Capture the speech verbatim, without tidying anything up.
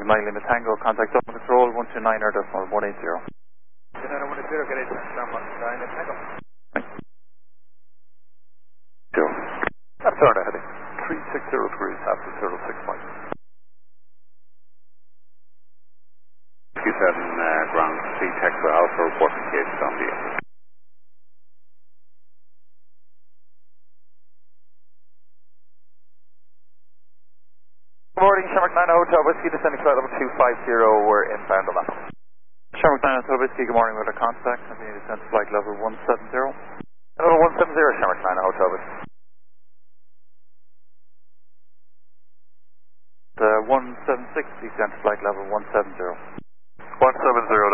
nine Lima Tango, contact Dublin Control, one two nine er decimal one eight zero. United one eight zero, get it, nine Lima Tango. Zero. That's Turner heading, three six zero degrees, half to zero six points. Q seven, uh, ground, C Texas Alpha, reporting gauge down the air. Good morning, Shamrock nine Hotel Whiskey, descending flight level two five zero, we're inbound on that. Shamrock nine Hotel Whiskey, good morning, with a contact, continue to descend flight level one seven zero. Level one seven zero, Shamrock nine Hotel Whiskey. The one seven six, descend flight level one seven zero. one seven zero,